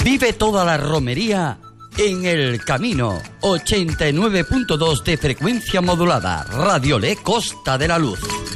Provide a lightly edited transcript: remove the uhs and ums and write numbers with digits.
Vive toda la romería en El Camino. 89.2 de frecuencia modulada. Radio Le Costa de la Luz.